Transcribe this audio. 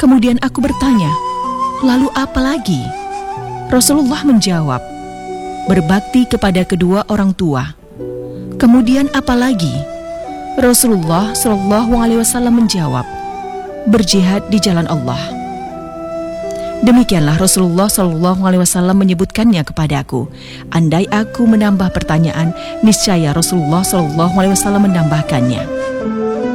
Kemudian aku bertanya, lalu apa lagi? Rasulullah menjawab, berbakti kepada kedua orang tua. Kemudian apa lagi? Rasulullah Shallallahu Alaihi Wasallam menjawab, berjihad di jalan Allah. Demikianlah Rasulullah Shallallahu Alaihi Wasallam menyebutkannya kepadaku. Andai aku menambah pertanyaan, niscaya Rasulullah Shallallahu Alaihi Wasallam menambahkannya.